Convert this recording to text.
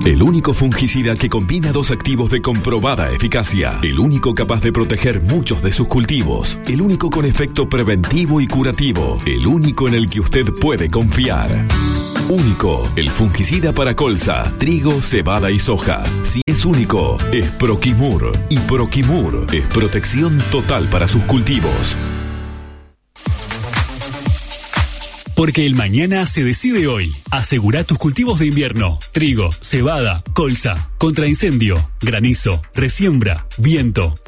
El único fungicida que combina dos activos de comprobada eficacia. El único capaz de proteger muchos de sus cultivos. El único con efecto preventivo y curativo. El único en el que usted puede confiar. Único, el fungicida para colza, trigo, cebada y soja. Si es único, es Proquimur. Y Proquimur es protección total para sus cultivos. Porque el mañana se decide hoy. Asegura tus cultivos de invierno. Trigo, cebada, colza, contra incendio, granizo, resiembra, viento.